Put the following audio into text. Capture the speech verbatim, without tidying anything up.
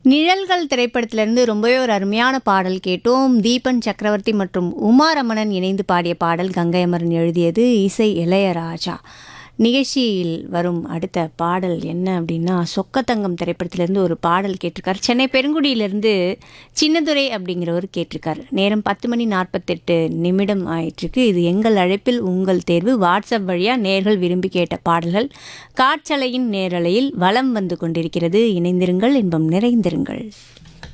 நிழல்கள் திரைப்படத்திலிருந்து ரொம்பவே ஒரு அருமையான பாடல் கேட்டோம். தீபன் சக்கரவர்த்தி மற்றும் உமா ரமணன் இணைந்து பாடிய பாடல். கங்கை அமரன் எழுதியது, இசை இளையராஜா. நிகழ்ச்சியில் வரும் அடுத்த பாடல் என்ன அப்படின்னா, சொக்கத்தங்கம் திரைப்படத்திலேருந்து ஒரு பாடல் கேட்டிருக்கார். சென்னை பெருங்குடியிலேருந்து சின்னதுரை அப்படிங்கிறவர் கேட்டிருக்கார். நேரம் பத்து மணி நாற்பத்தெட்டு நிமிடம் ஆயிட்டிருக்கு. இது எங்கள் அழைப்பில் உங்கள் தேர்வு. வாட்ஸ்அப் வழியாக நேர்கள் விரும்பி கேட்ட பாடல்கள் காற்றலையின் நேரலையில் வலம் வந்து கொண்டிருக்கிறது. இணைந்திருங்கள், இன்பம் நிறைந்திருங்கள்.